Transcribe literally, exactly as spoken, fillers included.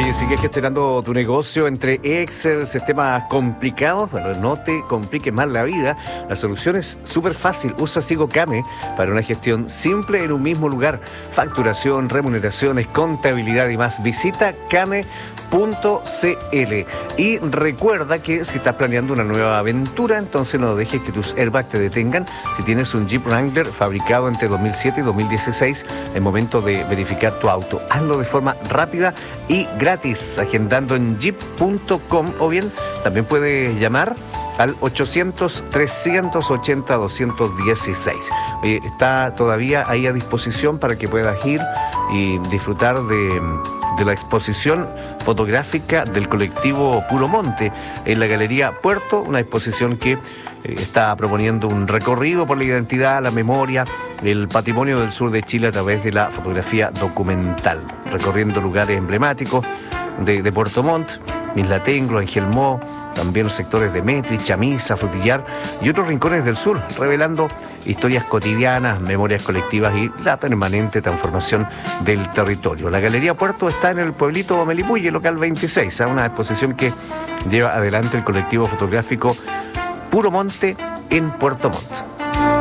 Oye, ¿sigues gestionando tu negocio entre Excel, sistemas complicados? Bueno, no te compliques más la vida. La solución es súper fácil. Usa SigoKame para una gestión simple en un mismo lugar. Facturación, remuneraciones, contabilidad y más. Visita kame punto cl. Y recuerda que si estás planeando una nueva aventura, entonces no dejes que tus airbags te detengan. Si tienes un Jeep Wrangler fabricado entre dos mil siete y dos mil dieciséis, es momento de verificar tu auto. Hazlo de forma rápida y gratis, agendando en jeep punto com, o bien también puedes llamar al ochocientos, trescientos ochenta, doscientos dieciséis. Oye, está todavía ahí a disposición para que puedas ir y disfrutar de, de la exposición fotográfica del colectivo Puro Monte en la Galería Puerto, una exposición que eh, está proponiendo un recorrido por la identidad, la memoria, el patrimonio del sur de Chile a través de la fotografía documental, recorriendo lugares emblemáticos de, de Puerto Montt, Isla Tenglo, Angelmó, también los sectores de Metri, Chamisa, Frutillar y otros rincones del sur, revelando historias cotidianas, memorias colectivas y la permanente transformación del territorio. La Galería Puerto está en el pueblito Melipulli, local veintiséis, ¿eh? Una exposición que lleva adelante el colectivo fotográfico Puro Monte en Puerto Montt.